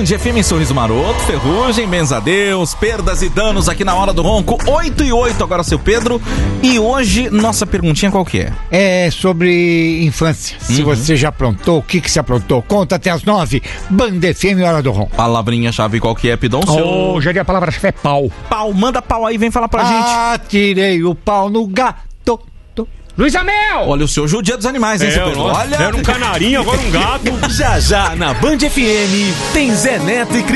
Band FM, Sorriso Maroto, Ferrugem, benza a Deus, perdas e danos aqui na Hora do Ronco, 8h08 agora, seu Pedro. E hoje, nossa perguntinha qual que é? É sobre infância. Se você já aprontou, o que se aprontou? Conta até as 9, Band FM, Hora do Ronco. Palavrinha-chave qual que é, Pidoncio? Hoje a palavra-chave é pau. Pau, manda pau aí, vem falar pra gente. Tirei o pau no gato. Luiz Amel! Olha, o seu judia dos animais, hein, seu Pedro? Olha. Era um canarinho, agora um gato. Já na Band FM tem Zé Neto e Cris.